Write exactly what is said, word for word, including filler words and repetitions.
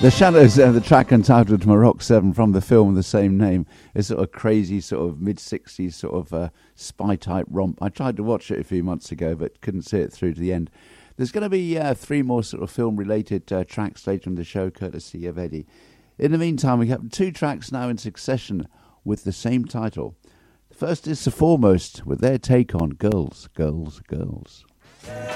The Shadows, uh, the track entitled Maroc seven from the film the same name, is sort of crazy, sort of mid-sixties sort of uh, spy-type romp. I tried to watch it a few months ago, but couldn't see it through to the end. There's going to be uh, three more sort of film-related uh, tracks later in the show, courtesy of Eddie. In the meantime, we have two tracks now in succession with the same title. The first is The Foremost with their take on Girls, Girls, Girls.